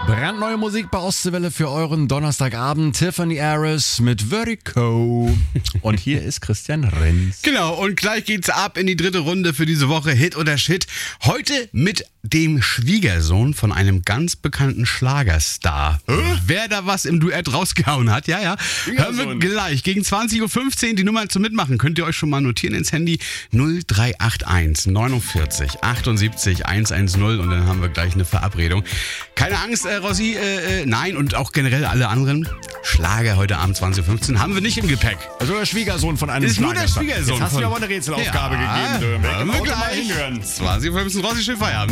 Brandneue Musik bei Ostseewelle für euren Donnerstagabend. Tiffany Harris mit Vertigo. Und hier ist Christian Renz. Genau, und gleich geht's ab in die dritte Runde für diese Woche. Hit oder Shit. Heute mit dem Schwiegersohn von einem ganz bekannten Schlagerstar. Wer da was im Duett rausgehauen hat, ja. Hören wir gleich. Gegen 20.15 Uhr die Nummer zum Mitmachen. Könnt ihr euch schon mal notieren ins Handy. 0381 49 78 110 und dann haben wir gleich eine Verabredung. Keine Angst, Rossi, nein, und auch generell alle anderen Schlager heute Abend 20.15 Uhr haben wir nicht im Gepäck. Also der Schwiegersohn von einem Ist nur der Schlagerstar. Schwiegersohn Jetzt hast du von- mir aber eine Rätselaufgabe gegeben. Hören wir Mal gleich. hinhören. 20.15 Uhr, Rossi, schön Feierabend.